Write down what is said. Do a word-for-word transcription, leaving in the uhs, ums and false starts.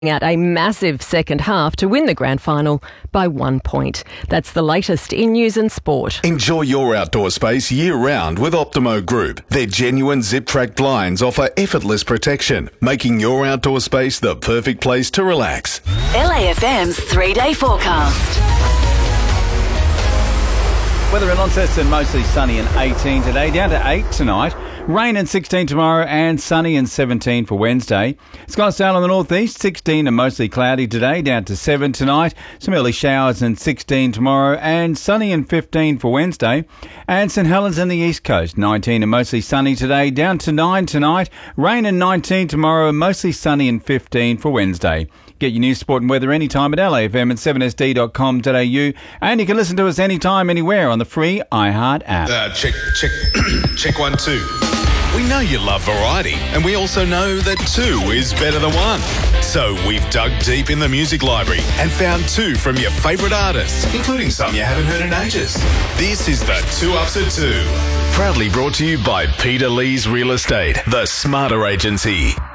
Out a massive second half to win the grand final by one point. That's the latest in news and sport. Enjoy your outdoor space year-round with Optimo Group. Their genuine zip-track blinds offer effortless protection, making your outdoor space the perfect place to relax. L A F M's three-day forecast. Weather in Launceston, mostly sunny and eighteen today, down to eight tonight. Rain and sixteen tomorrow, and sunny and seventeen for Wednesday. Scottsdale in the northeast, sixteen and mostly cloudy today, down to seven tonight. Some early showers and sixteen tomorrow, and sunny and fifteen for Wednesday. And St Helens in the east coast, nineteen and mostly sunny today, down to nine tonight. Rain and nineteen tomorrow, mostly sunny and fifteen for Wednesday. Get your news, sport and weather anytime at L A F M and seven S D dot com dot A U. And you can listen to us anytime, anywhere on the free iHeart app. Uh, check, check, check one, two. We know you love variety, and we also know that two is better than one. So we've dug deep in the music library and found two from your favourite artists, including some you haven't heard in ages. This is the Two Ups at Two. Proudly brought to you by Peter Lee's Real Estate, the Smarter Agency.